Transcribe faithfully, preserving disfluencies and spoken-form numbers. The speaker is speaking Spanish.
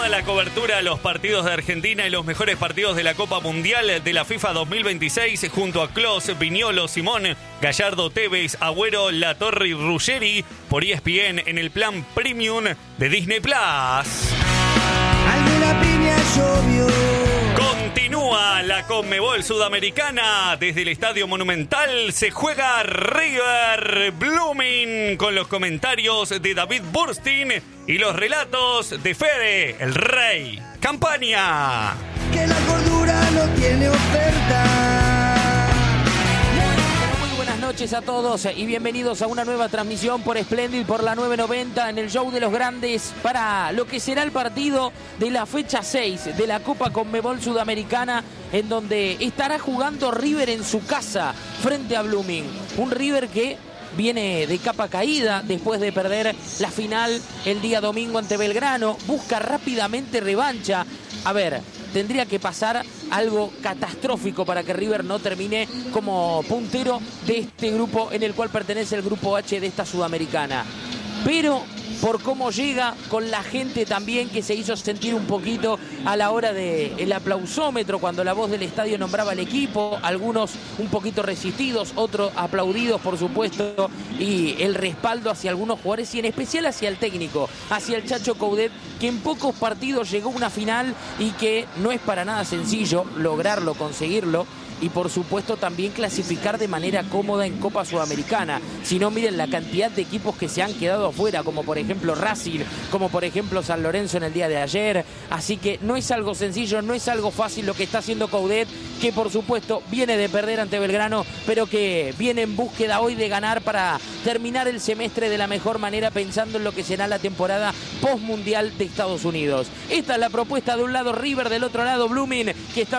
La cobertura a los partidos de Argentina y los mejores partidos de la Copa Mundial de la FIFA dos mil veintiséis junto a Klose, Viñolo, Simón, Gallardo, Tevez, Agüero, Latorre y Ruggeri por E S P N en el plan Premium de Disney Plus. Alguna piña llovió. Continúa la Conmebol Sudamericana. Desde el Estadio Monumental se juega River Blooming con los comentarios de David Burstein y los relatos de Fede, el Rey Campaña. Que la cordura no tiene oferta. Muy buenas noches a todos y bienvenidos a una nueva transmisión por Splendid, por la nueve noventa, en el show de los grandes, para lo que será el partido de la fecha seis de la Copa Conmebol Sudamericana, en donde estará jugando River en su casa frente a Blooming. Un River que viene de capa caída después de perder la final el día domingo ante Belgrano. Busca rápidamente revancha. A ver, tendría que pasar algo catastrófico para que River no termine como puntero de este grupo, en el cual pertenece el grupo H de esta Sudamericana. Pero por cómo llega, con la gente también que se hizo sentir un poquito a la hora del aplausómetro, cuando la voz del estadio nombraba al equipo, algunos un poquito resistidos, otros aplaudidos por supuesto, y el respaldo hacia algunos jugadores y en especial hacia el técnico, hacia el Chacho Coudet, que en pocos partidos llegó a una final y que no es para nada sencillo lograrlo, conseguirlo. Y por supuesto también clasificar de manera cómoda en Copa Sudamericana. Si no, miren la cantidad de equipos que se han quedado afuera, como por ejemplo Racing, como por ejemplo San Lorenzo en el día de ayer. Así que no es algo sencillo, no es algo fácil lo que está haciendo Coudet, que por supuesto viene de perder ante Belgrano, pero que viene en búsqueda hoy de ganar para terminar el semestre de la mejor manera, pensando en lo que será la temporada post-mundial de Estados Unidos. Esta es la propuesta: de un lado River, del otro lado Blooming, que está